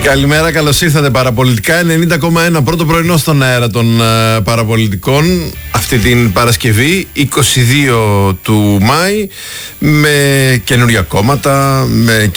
Καλημέρα, καλώς ήρθατε. Παραπολιτικά 90,1, πρώτο πρωινό στον αέρα των παραπολιτικών αυτή την Παρασκευή 22 του Μάη, με καινούργια κόμματα, με